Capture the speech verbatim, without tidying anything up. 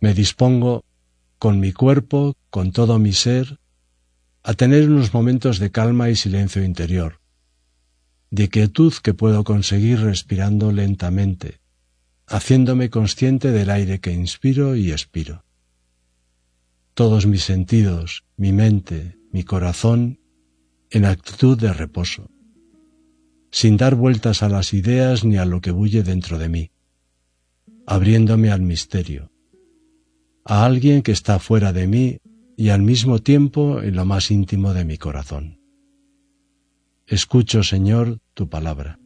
Me dispongo, con mi cuerpo, con todo mi ser, a tener unos momentos de calma y silencio interior, de quietud que puedo conseguir respirando lentamente, haciéndome consciente del aire que inspiro y expiro. Todos mis sentidos, mi mente, mi corazón, en actitud de reposo, sin dar vueltas a las ideas ni a lo que bulle dentro de mí, abriéndome al misterio, a alguien que está fuera de mí y al mismo tiempo en lo más íntimo de mi corazón. Escucho, Señor, tu palabra.